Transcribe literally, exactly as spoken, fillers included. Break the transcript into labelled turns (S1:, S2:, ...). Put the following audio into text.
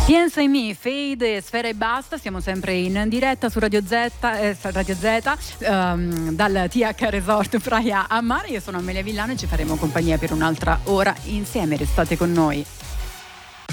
S1: Piensa in me, Fade, Sfera e Basta. Siamo sempre in diretta su Radio Z, eh, Radio Z um, dal T H Resort Praia a Mare. Io sono Amelia Villano e ci faremo compagnia per un'altra ora insieme. Restate con noi.